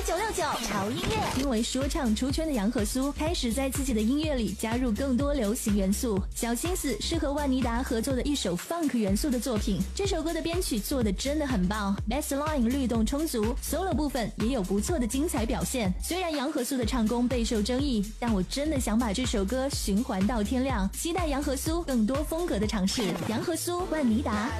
969潮音乐。因为说唱出圈的杨和苏开始在自己的音乐里加入更多流行元素，小心思是和万妮达合作的一首 funk 元素的作品。这首歌的编曲做得真的很棒 ，bassline 律动充足 ，solo 部分也有不错的精彩表现。虽然杨和苏的唱功备受争议，但我真的想把这首歌循环到天亮，期待杨和苏更多风格的尝试。杨和苏、万妮达。